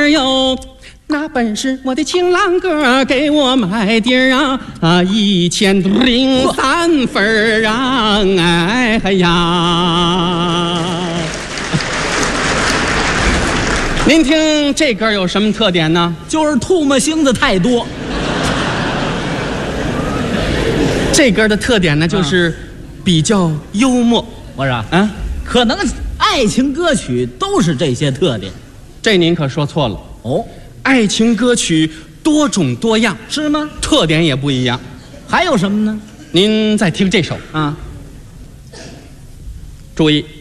儿哟。那本是我的情郎哥给我买的1003分啊！哎呀，您听这歌有什么特点呢？ 就是唾沫星子太多。 这歌的特点呢，就是比较幽默。 我说啊， 可能爱情歌曲都是这些特点。 这您可说错了哦。 爱情歌曲多种多样， 是吗？ 特点也不一样。 还有什么呢？ 您再听这首啊，注意。